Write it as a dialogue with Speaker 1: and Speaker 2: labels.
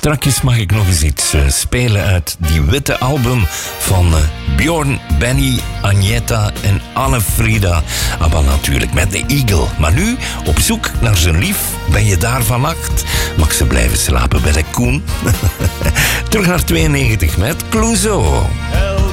Speaker 1: Strakjes mag ik nog eens iets spelen uit die witte album van Bjorn, Benny, Agneta en Anne-Frida. Maar natuurlijk met de Eagle. Maar nu, op zoek naar zijn lief, ben je daar vannacht? Mag ze blijven slapen bij de Koen? Terug naar 92 met Clouseau.